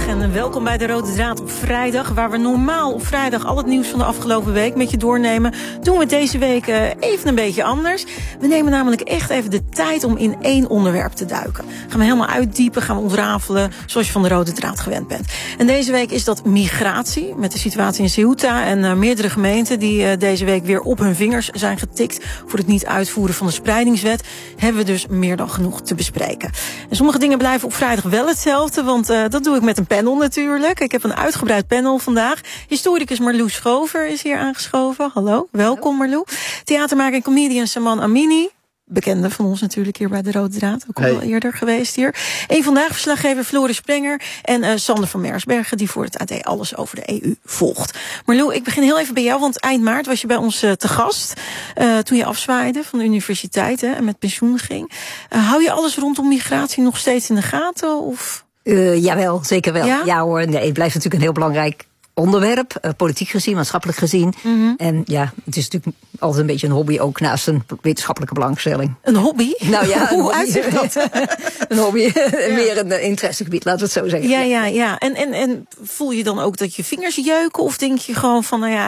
vrijdag en welkom bij de Rode Draad op vrijdag, waar we normaal op vrijdag al het nieuws van de afgelopen week met je doornemen. Doen we deze week even een beetje anders. We nemen namelijk echt even de tijd om in één onderwerp te duiken. Gaan we helemaal uitdiepen, gaan we ontrafelen, zoals je van de Rode Draad gewend bent. En deze week is dat migratie, met de situatie in Ceuta en meerdere gemeenten die deze week weer op hun vingers zijn getikt voor het niet uitvoeren van de spreidingswet, hebben we dus meer dan genoeg te bespreken. En sommige dingen blijven op vrijdag wel hetzelfde, want dat doe ik met een panel natuurlijk. Ik heb een uitgebreid panel vandaag. Historicus Marlou Schover is hier aangeschoven. Hallo, welkom Marlou. Theatermaker en comedian Saman Amini. Bekende van ons natuurlijk hier bij de Rode Draad. Ook al eerder geweest hier. En vandaag verslaggever Floris Sprenger en Sander van Mersbergen, die voor het AD alles over de EU volgt. Marlou, ik begin heel even bij jou, want eind maart was je bij ons te gast. Toen je afzwaaide van de universiteit en met pensioen ging. Hou je alles rondom migratie nog steeds in de gaten? Of? Jawel, zeker wel. Ja hoor, nee, het blijft natuurlijk een heel belangrijk onderwerp, politiek gezien, maatschappelijk gezien. Mm-hmm. En ja, het is natuurlijk altijd een beetje een hobby, ook naast een wetenschappelijke belangstelling. Een hobby? Nou ja, hoe uitziet dat? Een hobby, meer een interessegebied, laten we het zo zeggen. Ja. En voel je dan ook dat je vingers jeuken? Of denk je gewoon van, nou ja,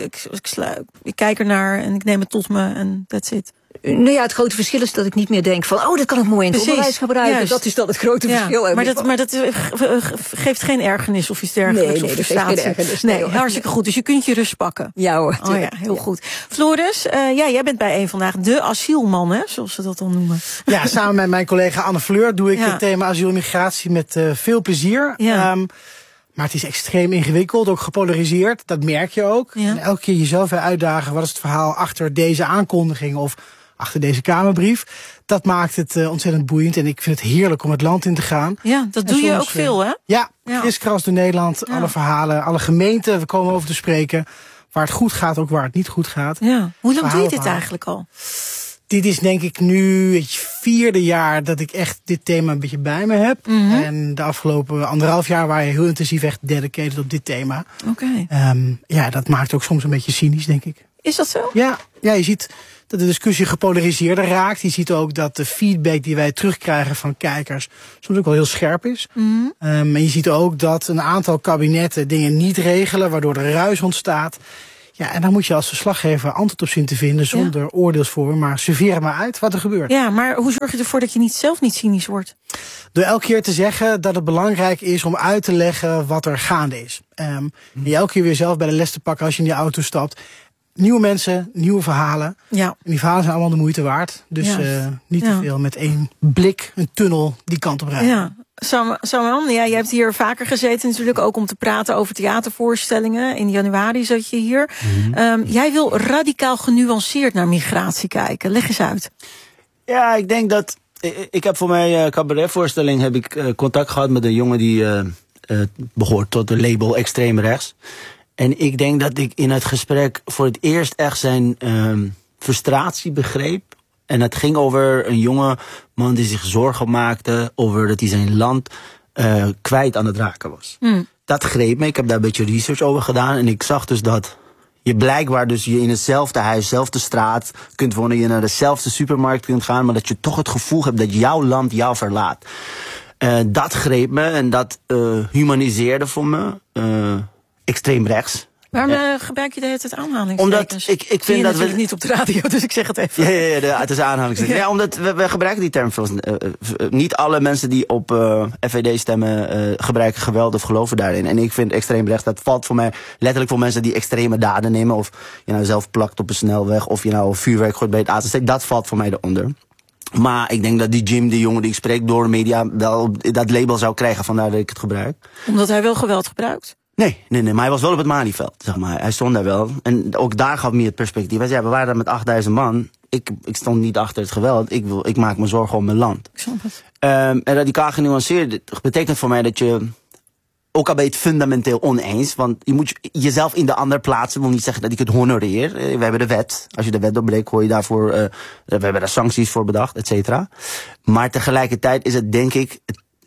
ik kijk ernaar en ik neem het tot me en that's it? Nou ja, het grote verschil is dat ik niet meer denk van, dat kan ik mooi in het onderwijs gebruiken. Juist. Dat is dan het grote verschil. Maar dat geeft geen ergernis of iets dergelijks? Nee, dat geeft geen ergernis. Nee, hartstikke goed. Dus je kunt je rust pakken. Ja hoor. Oh ja, heel goed. Floris, jij bent bijeen vandaag de asielman, hè, zoals ze dat dan noemen. Ja, samen met mijn collega Anne Fleur doe ik het thema asiel en migratie met veel plezier. Ja. Maar het is extreem ingewikkeld, ook gepolariseerd. Dat merk je ook. Ja. En elke keer jezelf weer uitdagen, wat is het verhaal achter deze aankondiging of achter deze Kamerbrief. Dat maakt het ontzettend boeiend. En ik vind het heerlijk om het land in te gaan. Ja, dat doe je ook veel, hè? Ja, kriskras door Nederland. Ja. Alle verhalen, alle gemeenten. We komen over te spreken. Waar het goed gaat, ook waar het niet goed gaat. Ja. Hoe lang doe je dit eigenlijk al? Dit is denk ik nu het 4e jaar dat ik echt dit thema een beetje bij me heb. Mm-hmm. En de afgelopen 1,5 jaar waren je heel intensief echt dedicated op dit thema. Oké. Ja, dat maakt ook soms een beetje cynisch, denk ik. Is dat zo? Ja, je ziet dat de discussie gepolariseerder raakt. Je ziet ook dat de feedback die wij terugkrijgen van kijkers soms ook wel heel scherp is. Mm-hmm. En je ziet ook dat een aantal kabinetten dingen niet regelen, waardoor er ruis ontstaat. Ja, en dan moet je als verslaggever antwoord op zien te vinden zonder oordeelsvorming, maar serveer maar uit wat er gebeurt. Ja, maar hoe zorg je ervoor dat je zelf niet cynisch wordt? Door elke keer te zeggen dat het belangrijk is om uit te leggen wat er gaande is. En je elke keer weer zelf bij de les te pakken als je in die auto stapt. Nieuwe mensen, nieuwe verhalen. Ja. En die verhalen zijn allemaal de moeite waard. Dus niet te veel met één blik, een tunnel die kant op rijden. Ja. Saman, jij hebt hier vaker gezeten natuurlijk ook om te praten over theatervoorstellingen. In januari zat je hier. Mm-hmm. Jij wil radicaal genuanceerd naar migratie kijken. Leg eens uit. Ja, ik denk dat ik heb voor mijn cabaretvoorstelling heb ik contact gehad met een jongen die behoort tot de label extreem rechts. En ik denk dat ik in het gesprek voor het eerst echt zijn frustratie begreep. En het ging over een jonge man die zich zorgen maakte over dat hij zijn land kwijt aan het raken was. Mm. Dat greep me. Ik heb daar een beetje research over gedaan. En ik zag dus dat je blijkbaar dus je in hetzelfde huis, dezelfde straat kunt wonen. Je naar dezelfde supermarkt kunt gaan. Maar dat je toch het gevoel hebt dat jouw land jou verlaat. Dat greep me en dat humaniseerde voor me. Extreem rechts. Waarom gebruik je de hele tijd aanhalingstekens? Omdat ik vind dat we niet op de radio, dus ik zeg het even. Ja, het is aanhalingstekens. Ja, omdat we gebruiken die term veel. Niet alle mensen die op FVD stemmen gebruiken geweld of geloven daarin. En ik vind extreem rechts, dat valt voor mij letterlijk voor mensen die extreme daden nemen. Of je nou zelf plakt op een snelweg. Of je nou vuurwerk gooit bij het AZC. Dat valt voor mij eronder. Maar ik denk dat die Jim, die jongen die ik spreek door de media, wel dat label zou krijgen, vandaar dat ik het gebruik. Omdat hij wel geweld gebruikt? Nee, maar hij was wel op het Malieveld, zeg maar. Hij stond daar wel. En ook daar gaf me het perspectief. Hij zei, we waren daar met 8000 man. Ik stond niet achter het geweld. Ik maak me zorgen om mijn land. Ik snap het. En radicaal genuanceerd betekent voor mij dat je, ook al ben je het fundamenteel oneens, want je moet jezelf in de ander plaatsen. Wil niet zeggen dat ik het honoreer. We hebben de wet. Als je de wet doorbreekt, hoor je daarvoor, we hebben daar sancties voor bedacht, et cetera. Maar tegelijkertijd is het, denk ik,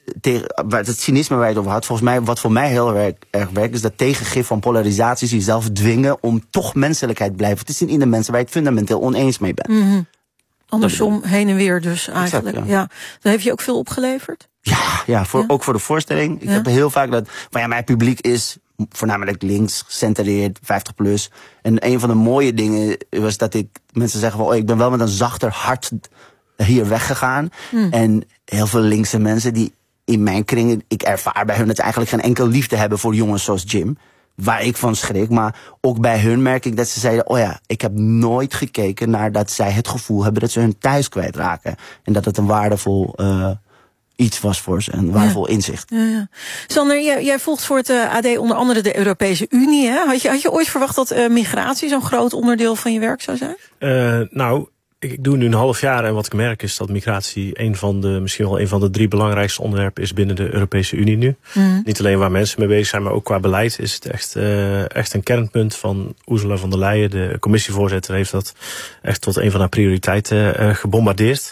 het cynisme waar je het over had, volgens mij, wat voor mij heel erg werkt, is dat tegengif van polarisaties jezelf dwingen om toch menselijkheid blijven te zien in de mensen waar je het fundamenteel oneens mee bent. Mm-hmm. Andersom, heen en weer dus eigenlijk. Exact, ja. Dat heeft je ook veel opgeleverd? Ook voor de voorstelling. Ik heb heel vaak dat... mijn publiek is voornamelijk links, centreerd, 50+. En een van de mooie dingen was dat mensen zeggen van... ik ben wel met een zachter hart hier weggegaan. En heel veel linkse mensen die in mijn kringen... ik ervaar bij hun dat ze eigenlijk geen enkel liefde hebben voor jongens zoals Jim. Waar ik van schrik. Maar ook bij hun merk ik dat ze zeiden... ik heb nooit gekeken naar dat zij het gevoel hebben... dat ze hun thuis kwijtraken. En dat het een waardevol... iets was voor ze, een waardevol inzicht. Ja. Sander, jij volgt voor het AD onder andere de Europese Unie. Hè? Had je ooit verwacht dat migratie zo'n groot onderdeel van je werk zou zijn? Ik doe nu een half jaar en wat ik merk is dat migratie misschien wel een van de 3 belangrijkste onderwerpen is binnen de Europese Unie nu. Niet alleen waar mensen mee bezig zijn, maar ook qua beleid is het echt een kernpunt van Ursula von der Leyen. De commissievoorzitter heeft dat echt tot een van haar prioriteiten gebombardeerd.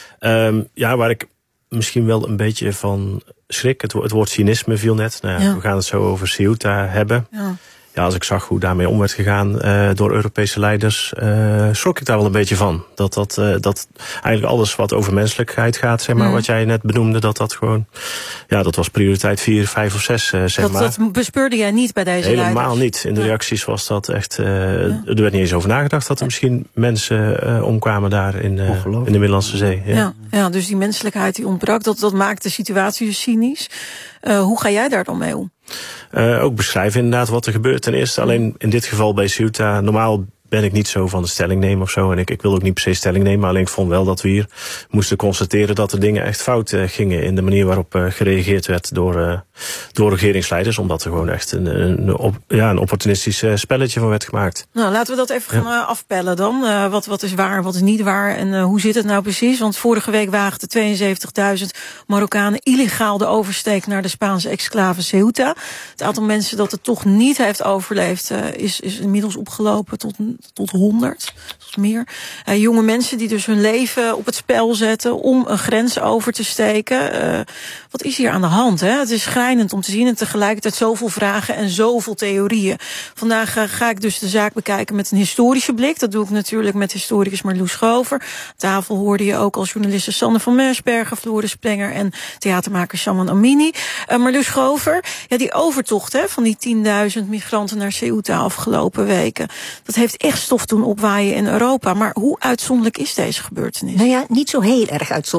Waar ik misschien wel een beetje van schrik. Het woord cynisme viel net. We gaan het zo over Ceuta hebben. Ja, als ik zag hoe daarmee om werd gegaan door Europese leiders, schrok ik daar wel een beetje van. Dat eigenlijk alles wat over menselijkheid gaat, zeg maar, wat jij net benoemde, dat gewoon, dat was prioriteit 4, 5 of 6, zeg maar. Dat bespeurde jij niet bij deze leiders? Helemaal niet. In de reacties was dat echt, er werd niet eens over nagedacht dat er misschien mensen omkwamen daar in de Middellandse Zee. Ja, dus die menselijkheid die ontbrak, dat maakt de situatie dus cynisch. Hoe ga jij daar dan mee om? Ook beschrijven inderdaad wat er gebeurt. Ten eerste alleen in dit geval bij Ceuta. Normaal ben ik niet zo van de stelling nemen of zo. En ik wil ook niet per se stelling nemen. Alleen ik vond wel dat we hier moesten constateren dat er dingen echt fout gingen in de manier waarop gereageerd werd door regeringsleiders. Omdat er gewoon echt een opportunistisch spelletje van werd gemaakt. Nou, laten we dat even gaan afpellen dan. Wat is waar, wat is niet waar en hoe zit het nou precies? Want vorige week waagden 72.000 Marokkanen illegaal de oversteek naar de Spaanse exclave Ceuta. Het aantal mensen dat het toch niet heeft overleefd is inmiddels opgelopen tot 100, tot meer. Jonge mensen die dus hun leven op het spel zetten om een grens over te steken. Wat is hier aan de hand? Hè? Het is schrijnend om te zien en tegelijkertijd zoveel vragen en zoveel theorieën. Vandaag ga ik dus de zaak bekijken met een historische blik. Dat doe ik natuurlijk met historicus Marloes Schover. Aan tafel hoorde je ook als journalisten Sander van Mersbergen, Floris Plenger en theatermaker Shaman Amini. Marloes Schover, die overtocht van die 10.000 migranten naar Ceuta afgelopen weken. Dat heeft echt stof doen opwaaien in Europa. Maar hoe uitzonderlijk is deze gebeurtenis? Nou ja, niet zo heel erg uitzonderlijk.